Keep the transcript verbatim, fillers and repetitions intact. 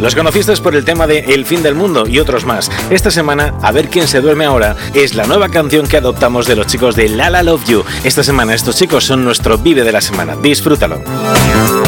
Los conociste por el tema de El fin del mundo y otros más. Esta semana, A ver quién se duerme ahora, es la nueva canción que adoptamos de los chicos de La La Love You. Esta semana estos chicos son nuestro vive de la semana. Disfrútalo.